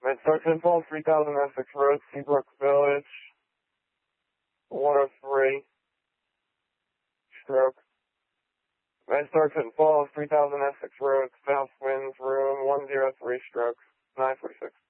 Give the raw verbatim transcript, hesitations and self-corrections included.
Construction Falls, three thousand Essex Road, Seabrook Village, one oh three, stroke. Construction Falls, three thousand Essex Road, South Winds Room, one oh three, stroke, nine forty-six.